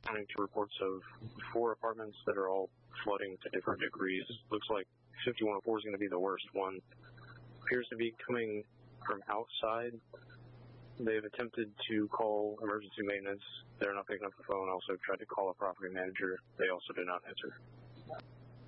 responding to reports of 4 apartments that are all flooding to different degrees. Looks like 5104 is going to be the worst one. Appears to be coming from outside. They've attempted to call emergency maintenance. They're not picking up the phone. Also tried to call a property manager. They also did not answer.